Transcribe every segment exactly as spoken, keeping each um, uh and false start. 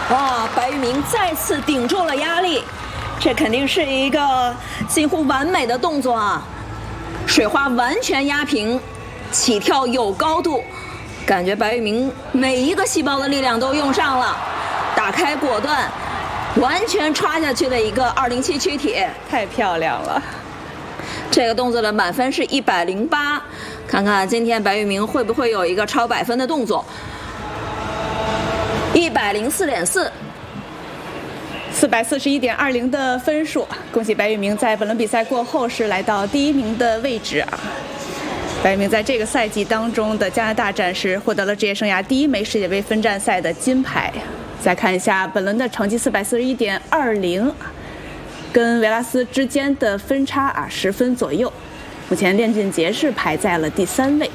哇，白玉明再次顶住了压力，这肯定是一个近乎完美的动作啊！水花完全压平，起跳有高度，感觉白玉明每一个细胞的力量都用上了，打开果断，完全插下去的一个二零七躯体， 太漂亮了！ 这个动作的满分是一百零八，看看今天白玉明会不会有一个超百分的动作。一百零四点四， 四百四十一点二零的分数，恭喜白玉明在本轮比赛过后是来到第一名的位置啊！白玉明在这个赛季当中的加拿大站是获得了职业生涯第一枚世界杯分站赛的金牌。再看一下本轮的成绩，四百四十一点二零，跟维拉斯之间的分差啊十分左右。目前练俊杰是排在了第三位。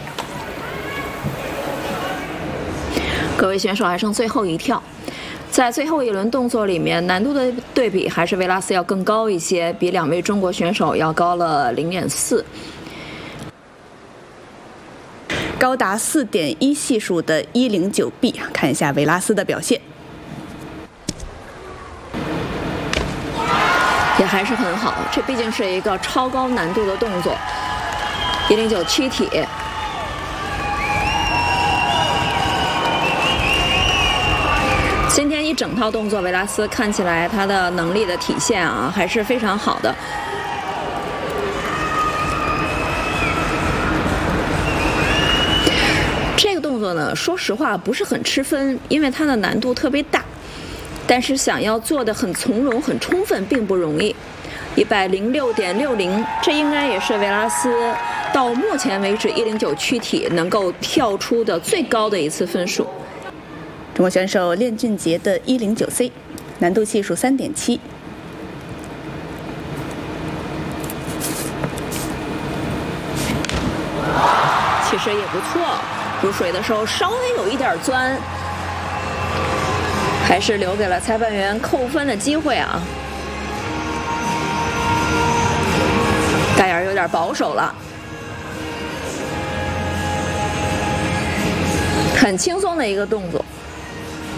各位选手还剩最后一跳，在最后一轮动作里面，难度的对比还是维拉斯要更高一些，比两位中国选手要高了零点四， 高达四点一系数的一零九 B。看一下维拉斯的表现， 也还是很好。这毕竟是一个超高难度的动作，一零九躯体。今天一整套动作，维拉斯看起来他的能力的体现啊，还是非常好的。这个动作呢，说实话不是很吃分，因为它的难度特别大，但是想要做得很从容、很充分，并不容易。一百零六点六零，这应该也是维拉斯到目前为止一零九躯体能够跳出的最高的一次分数。 中国选手练俊杰的一零九 C， 难度系数三点七。 其实也不错，入水的时候稍微有一点钻，还是留给了裁判员扣分的机会啊。盖尔有点保守了，很轻松的一个动作。